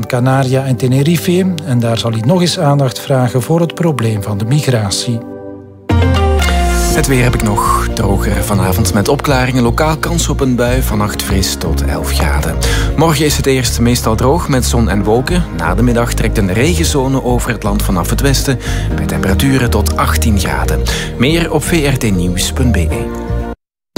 Canaria en Tenerife. En daar zal hij nog eens aandacht vragen voor het probleem van de migratie. Het weer heb ik nog. Droger vanavond met opklaringen. Lokaal kans op een bui. Vannacht fris tot 11 graden. Morgen is het eerst meestal droog met zon en wolken. Na de middag trekt een regenzone over het land vanaf het westen. Bij temperaturen tot 18 graden. Meer op vrtnieuws.be.